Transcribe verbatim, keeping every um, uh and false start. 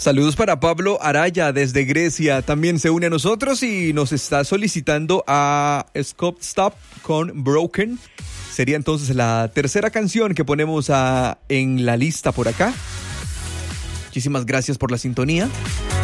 Saludos para Pablo Araya desde Grecia. También se une a nosotros y nos está solicitando a Scott Stop con Broken. Sería entonces la tercera canción que ponemos a, en la lista por acá. Muchísimas gracias por la sintonía.